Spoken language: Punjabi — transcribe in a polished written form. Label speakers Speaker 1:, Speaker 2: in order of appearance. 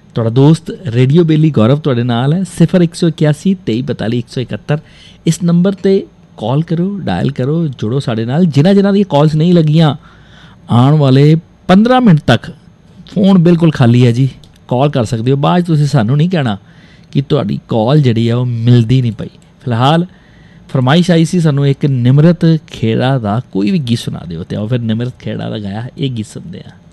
Speaker 1: ਤੁਹਾਡਾ ਦੋਸਤ ਰੇਡੀਓ ਬੇਲੀ ਗੌਰਵ ਤੁਹਾਡੇ ਨਾਲ ਹੈ। 0181 2342 171 ਇਸ ਨੰਬਰ 'ਤੇ ਕਾਲ ਕਰੋ, ਡਾਇਲ ਕਰੋ, ਜੁੜੋ ਸਾਡੇ ਨਾਲ। ਜਿਨ੍ਹਾਂ ਦੀਆਂ ਕਾਲਸ ਨਹੀਂ ਲੱਗੀਆਂ, ਆਉਣ ਵਾਲੇ 15 ਮਿੰਟ ਤੱਕ ਫੋਨ ਬਿਲਕੁਲ ਖਾਲੀ ਹੈ ਜੀ, ਕਾਲ ਕਰ ਸਕਦੇ ਹੋ। ਬਾਅਦ ਤੁਸੀਂ ਸਾਨੂੰ ਨਹੀਂ ਕਹਿਣਾ ਕਿ ਤੁਹਾਡੀ ਕਾਲ ਜਿਹੜੀ ਆ ਉਹ ਮਿਲਦੀ ਨਹੀਂ ਪਈ। ਫਿਲਹਾਲ ਫਰਮਾਇਸ਼ ਆਈ ਸੀ ਸਾਨੂੰ ਇੱਕ ਨਿਮਰਤ ਖੇੜਾ ਦਾ ਕੋਈ ਵੀ ਗੀਤ ਸੁਣਾ ਦਿਓ, ਅਤੇ ਆਓ ਫਿਰ ਨਿਮਰਤ ਖੇੜਾ ਦਾ ਗਾਇਆ ਇਹ ਗੀਤ ਸੁਣਦੇ ਹਾਂ।